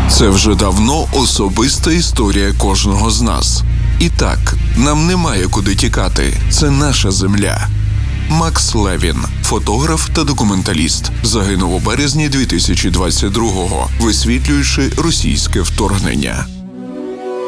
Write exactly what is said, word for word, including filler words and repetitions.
Це вже давно особиста історія кожного з нас. І так, нам немає куди тікати. Це наша земля. Макс Левін, фотограф та документаліст, загинув у березні дві тисячі двадцять другого, висвітлюючи російське вторгнення.